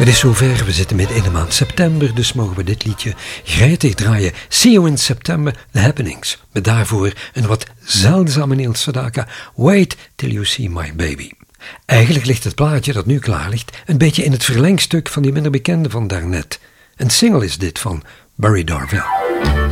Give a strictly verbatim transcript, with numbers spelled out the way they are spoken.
Het is zover, we zitten midden in de maand september, dus mogen we dit liedje gretig draaien. See You in September, The Happenings. Met daarvoor een wat zeldzame Neil Sedaka, Wait Till You See My Baby. Eigenlijk ligt het plaatje dat nu klaar ligt een beetje in het verlengstuk van die minder bekende van daarnet. Een single is dit van Barry Darvell.